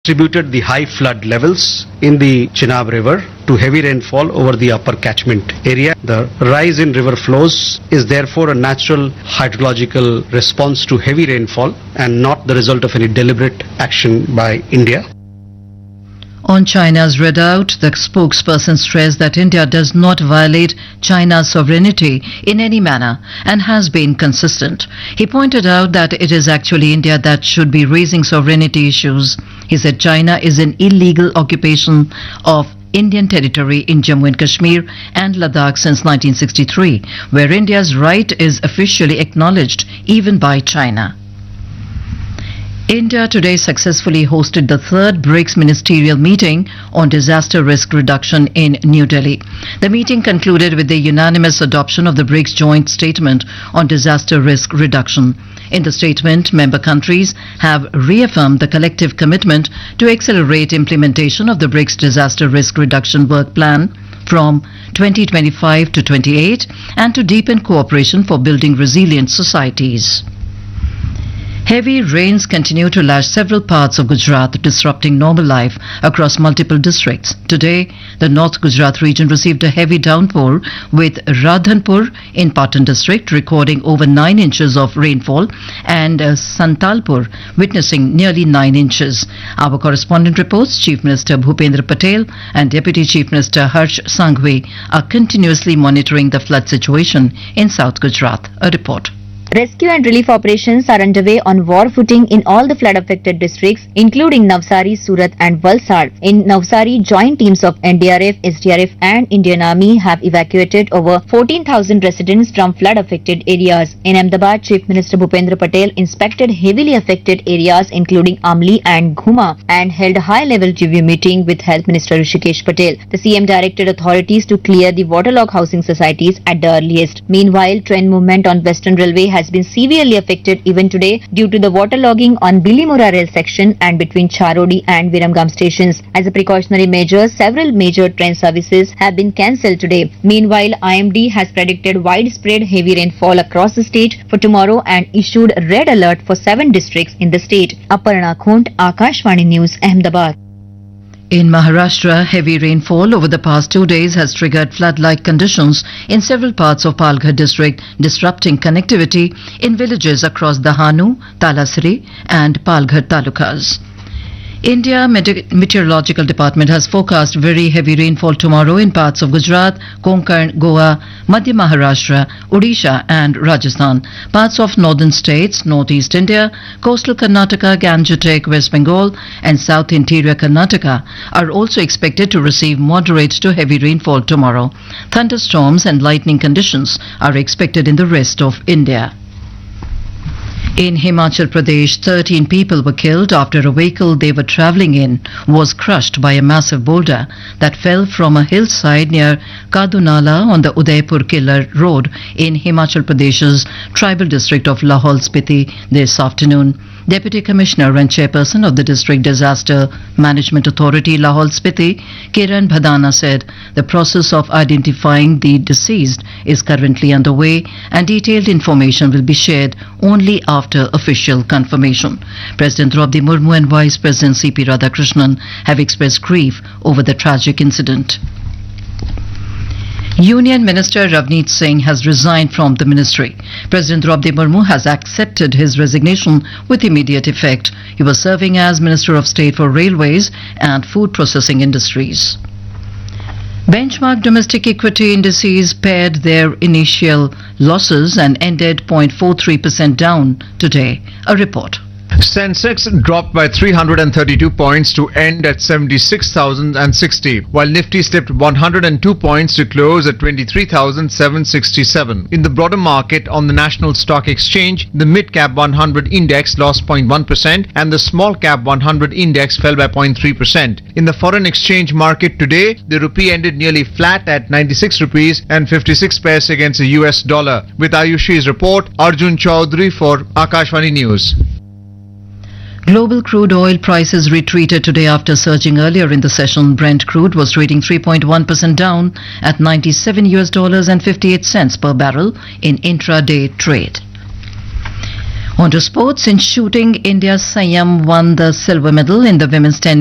attributed the high flood levels in the Chenab River to heavy rainfall over the upper catchment area. The rise in river flows is therefore a natural hydrological response to heavy rainfall and not the result of any deliberate action by India. On China's readout, the spokesperson stressed that India does not violate China's sovereignty in any manner and has been consistent. He pointed out that it is actually India that should be raising sovereignty issues. He said China is in illegal occupation of Indian territory in Jammu and Kashmir and Ladakh since 1963, where India's right is officially acknowledged even by China. India today successfully hosted the third BRICS ministerial meeting on disaster risk reduction in New Delhi. The meeting concluded with the unanimous adoption of the BRICS joint statement on disaster risk reduction. In the statement, member countries have reaffirmed the collective commitment to accelerate implementation of the BRICS disaster risk reduction work plan from 2025 to 28 and to deepen cooperation for building resilient societies. Heavy rains continue to lash several parts of Gujarat, disrupting normal life across multiple districts. Today, the North Gujarat region received a heavy downpour, with Radhanpur in Patan district recording over 9 inches of rainfall and Santalpur witnessing nearly 9 inches. Our correspondent reports Chief Minister Bhupendra Patel and Deputy Chief Minister Harsh Sanghvi are continuously monitoring the flood situation in South Gujarat. A report. Rescue and relief operations are underway on war footing in all the flood-affected districts, including Navsari, Surat and Valsad. In Navsari, joint teams of NDRF, SDRF and Indian Army have evacuated over 14,000 residents from flood-affected areas. In Ahmedabad, Chief Minister Bhupendra Patel inspected heavily affected areas including Amli and Ghuma and held a high-level review meeting with Health Minister Rishikesh Patel. The CM directed authorities to clear the waterlogged housing societies at the earliest. Meanwhile, train movement on Western Railway has been severely affected even today due to the waterlogging on Bilimura rail section and between Charodi and Viramgam stations. As a precautionary measure, several major train services have been cancelled today. Meanwhile, IMD has predicted widespread heavy rainfall across the state for tomorrow and issued a red alert for 7 districts in the state. Aparna Khont, Akashvani News, Ahmedabad. In Maharashtra, heavy rainfall over the past 2 days has triggered flood-like conditions in several parts of Palghar district, disrupting connectivity in villages across Dahanu, Talasri and Palghar talukas. India Meteorological Department has forecast very heavy rainfall tomorrow in parts of Gujarat, Konkan, Goa, Madhya Maharashtra, Odisha and Rajasthan. Parts of northern states, northeast India, coastal Karnataka, Gangetic, West Bengal and south interior Karnataka are also expected to receive moderate to heavy rainfall tomorrow. Thunderstorms and lightning conditions are expected in the rest of India. In Himachal Pradesh, 13 people were killed after a vehicle they were travelling in was crushed by a massive boulder that fell from a hillside near Kadunala on the Udaipur Killer Road in Himachal Pradesh's tribal district of Lahaul Spiti this afternoon. Deputy Commissioner and Chairperson of the District Disaster Management Authority Lahaul Spiti, Kiran Bhadana, said the process of identifying the deceased is currently underway and detailed information will be shared only after official confirmation. President Draupadi Murmu and Vice President C.P. Radhakrishnan have expressed grief over the tragic incident. Union Minister Ravneet Singh has resigned from the ministry. President Draupadi Murmu has accepted his resignation with immediate effect. He was serving as Minister of State for Railways and Food Processing Industries. Benchmark domestic equity indices pared their initial losses and ended 0.43% down today. A report. Sensex dropped by 332 points to end at 76,060, while Nifty slipped 102 points to close at 23,767. In the broader market on the National Stock Exchange, the Mid-Cap 100 index lost 0.1% and the Small-Cap 100 index fell by 0.3%. In the foreign exchange market today, the rupee ended nearly flat at 96 rupees and 56 paise against the US dollar. With Ayushi's report, Arjun Chaudhary for Akashvani News. Global crude oil prices retreated today after surging earlier in the session. Brent crude was trading 3.1% down at $97.58 per barrel in intraday trade. On to sports. In shooting, India's Sanyam won the silver medal in the women's 10